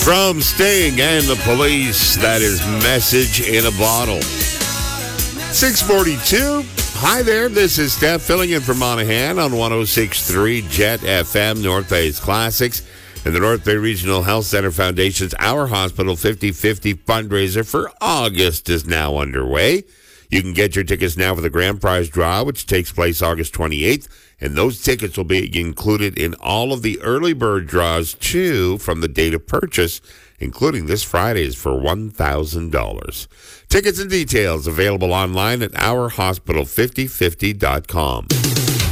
From Sting and the Police, that is Message in a Bottle. 642. Hi there, this is Steph filling in for Monahan on 106.3 Jet FM, North Bay's Classics, and the North Bay Regional Health Center Foundation's Our Hospital 50/50 fundraiser for August is now underway. You can get your tickets now for the grand prize draw, which takes place August 28th, and those tickets will be included in all of the early bird draws, too, from the date of purchase, including this Friday's for $1,000. Tickets and details available online at ourhospital5050.com.